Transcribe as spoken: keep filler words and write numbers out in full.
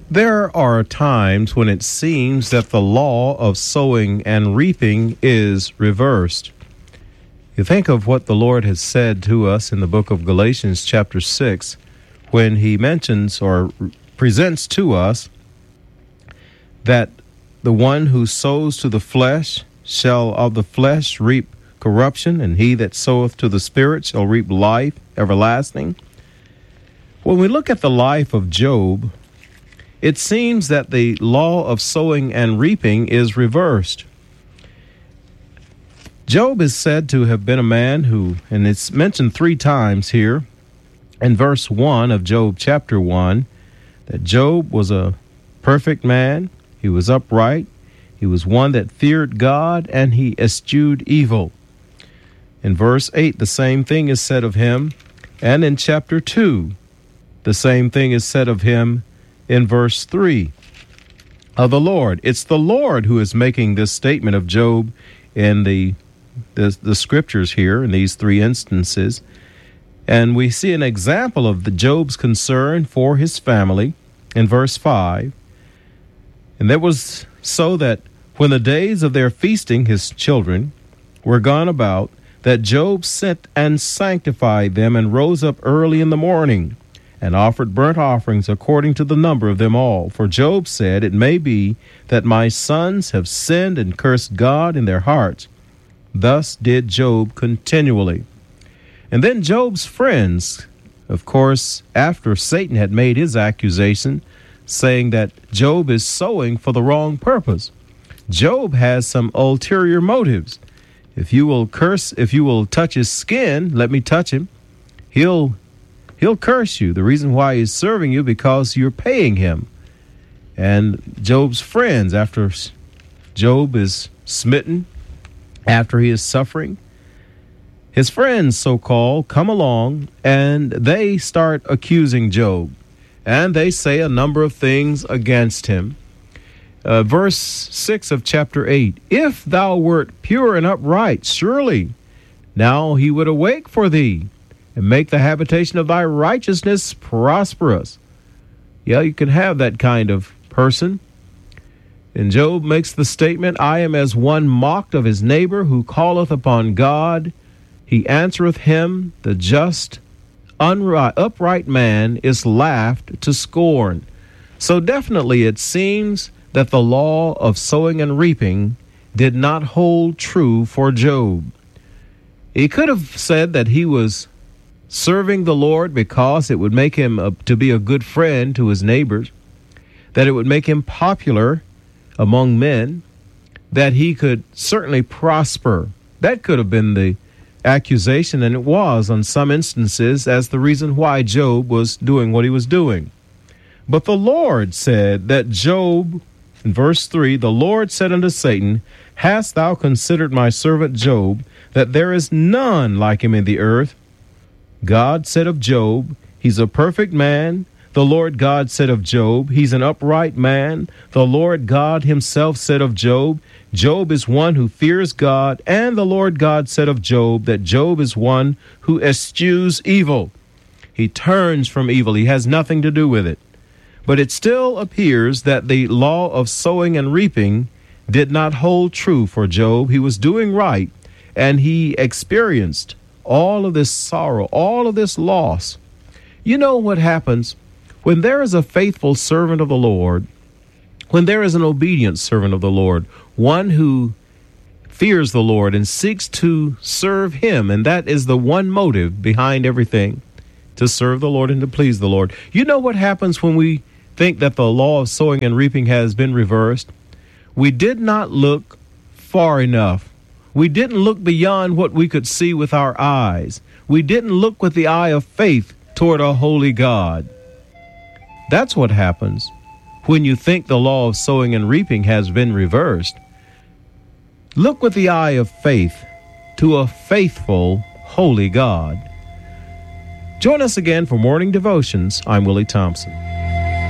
There are times when it seems that the law of sowing and reaping is reversed. You think of what the Lord has said to us in the book of Galatians chapter six, when he mentions or presents to us that the one who sows to the flesh shall of the flesh reap corruption, and he that soweth to the Spirit shall reap life everlasting. When we look at the life of Job, it seems that the law of sowing and reaping is reversed. Job is said to have been a man who, and it's mentioned three times here in verse one of Job chapter one, that Job was a perfect man, he was upright, he was one that feared God, and he eschewed evil. In verse eight, the same thing is said of him, and in chapter two, the same thing is said of him in verse three of the Lord. It's the Lord who is making this statement of Job in the, the, the scriptures here in these three instances. And we see an example of the Job's concern for his family in verse five. And that was so that when the days of their feasting, his children, were gone about, that Job sent and sanctified them and rose up early in the morning and offered burnt offerings according to the number of them all. For Job said, it may be that my sons have sinned and cursed God in their hearts. Thus did Job continually. And then Job's friends, of course, after Satan had made his accusation, saying that Job is sowing for the wrong purpose. Job has some ulterior motives. If you will curse, if you will touch his skin, let me touch him, he'll He'll curse you. The reason why he's serving you, because you're paying him. And Job's friends, after Job is smitten, after he is suffering, his friends, so-called, come along and they start accusing Job. And they say a number of things against him. Uh, verse six of chapter eight, if thou wert pure and upright, surely now he would awake for thee, and make the habitation of thy righteousness prosperous. Yeah, you can have that kind of person. And Job makes the statement, I am as one mocked of his neighbor who calleth upon God. He answereth him, the just, unright, upright man is laughed to scorn. So definitely it seems that the law of sowing and reaping did not hold true for Job. He could have said that he was serving the Lord because it would make him a, to be a good friend to his neighbors, that it would make him popular among men, that he could certainly prosper. That could have been the accusation, and it was on some instances as the reason why Job was doing what he was doing. But the Lord said that Job, in verse three, the Lord said unto Satan, hast thou considered my servant Job, that there is none like him in the earth? God said of Job, he's a perfect man. The Lord God said of Job, he's an upright man. The Lord God himself said of Job, Job is one who fears God. And the Lord God said of Job that Job is one who eschews evil. He turns from evil. He has nothing to do with it. But it still appears that the law of sowing and reaping did not hold true for Job. He was doing right, and he experienced all of this sorrow, all of this loss. You know what happens when there is a faithful servant of the Lord, when there is an obedient servant of the Lord, one who fears the Lord and seeks to serve him, and that is the one motive behind everything, to serve the Lord and to please the Lord. You know what happens when we think that the law of sowing and reaping has been reversed? We did not look far enough. We didn't look beyond what we could see with our eyes. We didn't look with the eye of faith toward a holy God. That's what happens when you think the law of sowing and reaping has been reversed. Look with the eye of faith to a faithful, holy God. Join us again for Morning Devotions. I'm Willie Thompson.